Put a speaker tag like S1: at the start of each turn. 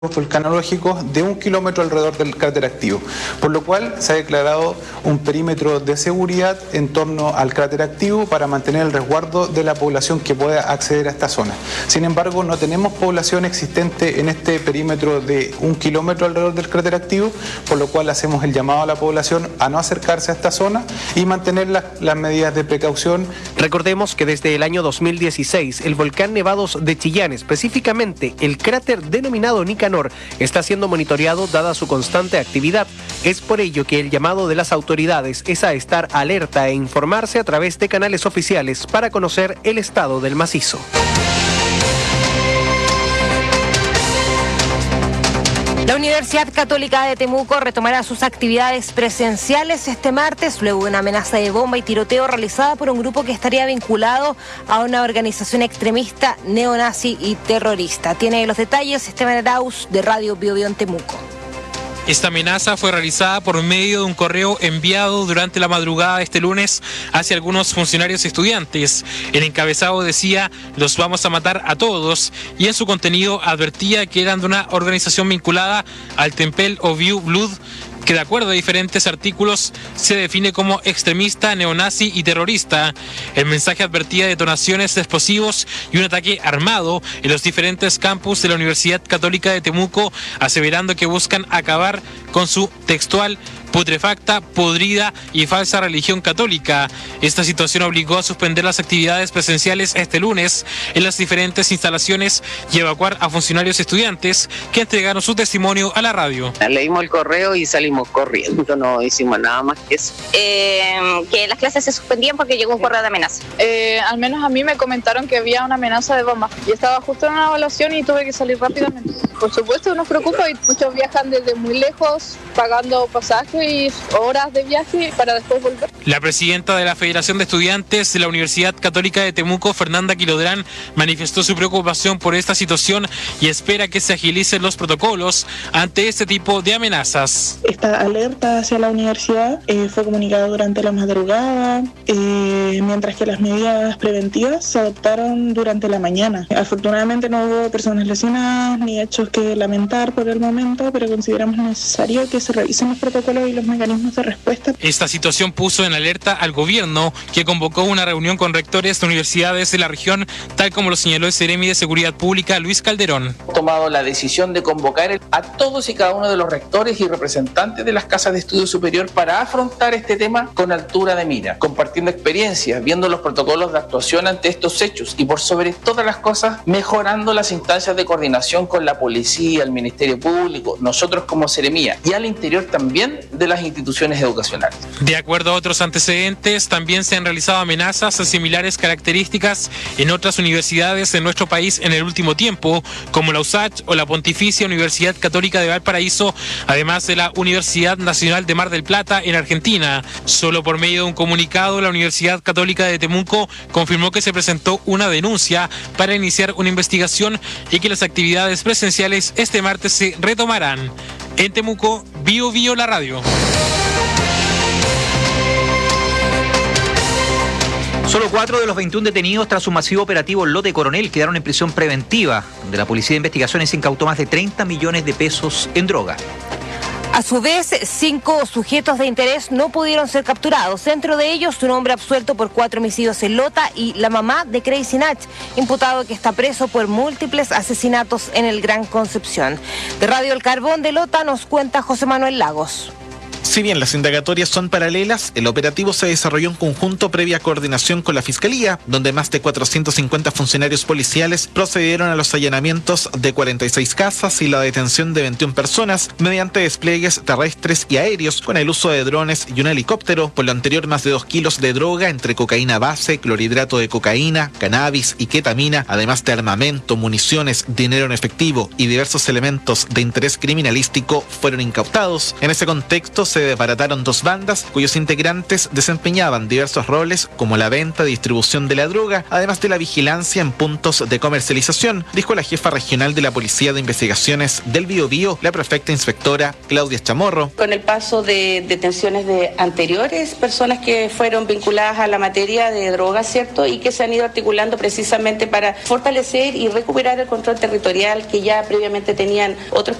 S1: volcanológicos de 1 kilómetro alrededor del cráter activo, por lo cual se ha declarado un perímetro de seguridad en torno al cráter activo para mantener el resguardo de la población que pueda acceder a esta zona. Sin embargo, no tenemos población existente en este perímetro de 1 kilómetro alrededor del cráter activo, por lo cual hacemos el llamado a la población a no acercarse a esta zona y mantener las medidas de precaución.
S2: Recordemos que desde el año 2016 el volcán Nevados de Chillán, específicamente el cráter denominado Nicanor, está siendo monitoreado dada su constante actividad. Es por ello que el llamado de las autoridades es a estar alerta e informarse a través de canales oficiales para conocer el estado del macizo.
S3: La Universidad Católica de Temuco retomará sus actividades presenciales este martes luego de una amenaza de bomba y tiroteo realizada por un grupo que estaría vinculado a una organización extremista neonazi y terrorista. Tiene los detalles Esteban Arauz de Radio Bio Bio en Temuco.
S4: Esta amenaza fue realizada por medio de un correo enviado durante la madrugada de este lunes hacia algunos funcionarios y estudiantes. El encabezado decía: "Los vamos a matar a todos", y en su contenido advertía que eran de una organización vinculada al Temple of You Blood, que de acuerdo a diferentes artículos se define como extremista, neonazi y terrorista. El mensaje advertía de detonaciones de explosivos y un ataque armado en los diferentes campus de la Universidad Católica de Temuco, aseverando que buscan acabar con su textual putrefacta, podrida y falsa religión católica. Esta situación obligó a suspender las actividades presenciales este lunes en las diferentes instalaciones y evacuar a funcionarios y estudiantes que entregaron su testimonio a la radio.
S5: Leímos el correo y salimos corriendo, no hicimos nada más que eso.
S6: Que las clases se suspendían porque llegó un correo de amenaza.
S7: Al menos a mí me comentaron que había una amenaza de bomba y estaba justo en una evaluación y tuve que salir rápidamente. Por supuesto nos preocupa y muchos viajan desde muy lejos pagando pasajes y horas de viaje para después volver.
S4: La presidenta de la Federación de Estudiantes de la Universidad Católica de Temuco, Fernanda Quilodrán, manifestó su preocupación por esta situación y espera que se agilicen los protocolos ante este tipo de amenazas.
S8: Esta alerta hacia la universidad fue comunicada durante la madrugada, mientras que las medidas preventivas se adoptaron durante la mañana. Afortunadamente no hubo personas lesionadas ni hechos que lamentar por el momento, pero consideramos necesario que se revisen los protocolos y los mecanismos de respuesta.
S4: Esta situación puso en alerta al gobierno, que convocó una reunión con rectores de universidades de la región, tal como lo señaló el Seremi de Seguridad Pública, Luis Calderón.
S9: Hemos tomado la decisión de convocar a todos y cada uno de los rectores y representantes de las casas de estudio superior para afrontar este tema con altura de mira, compartiendo experiencias, viendo los protocolos de actuación ante estos hechos y por sobre todas las cosas mejorando las instancias de coordinación con la policía, el Ministerio Público, nosotros como Seremía y al interior también de las instituciones educacionales.
S4: De acuerdo a otros antecedentes, también se han realizado amenazas de similares características en otras universidades de nuestro país en el último tiempo, como la USACH o la Pontificia Universidad Católica de Valparaíso, además de la Universidad Nacional de Mar del Plata en Argentina. Solo por medio de un comunicado, la Universidad Católica de Temuco confirmó que se presentó una denuncia para iniciar una investigación y que las actividades presenciales este martes se retomarán. En Temuco, Bio Bio la radio.
S10: Solo 4 de los 21 detenidos tras un masivo operativo Lote Coronel quedaron en prisión preventiva, donde la Policía de Investigaciones incautó más de 30 millones de pesos en droga.
S3: A su vez, 5 sujetos de interés no pudieron ser capturados. Dentro de ellos, un hombre absuelto por 4 homicidios en Lota y la mamá de Crazy Nach, imputado que está preso por múltiples asesinatos en el Gran Concepción. De Radio El Carbón de Lota nos cuenta José Manuel Lagos.
S11: Si bien las indagatorias son paralelas, el operativo se desarrolló en conjunto previa coordinación con la Fiscalía, donde más de 450 funcionarios policiales procedieron a los allanamientos de 46 casas y la detención de 21 personas mediante despliegues terrestres y aéreos con el uso de drones y un helicóptero. Por lo anterior, más de 2 kilos de droga entre cocaína base, clorhidrato de cocaína, cannabis y ketamina, además de armamento, municiones, dinero en efectivo y diversos elementos de interés criminalístico fueron incautados. En ese contexto se se desbarataron 2 bandas cuyos integrantes desempeñaban diversos roles como la venta y distribución de la droga, además de la vigilancia en puntos de comercialización, dijo la jefa regional de la Policía de Investigaciones del Biobío, la prefecta inspectora Claudia Chamorro.
S12: Con el paso de detenciones de anteriores personas que fueron vinculadas a la materia de drogas, ¿cierto? Y que se han ido articulando precisamente para fortalecer y recuperar el control territorial que ya previamente tenían otros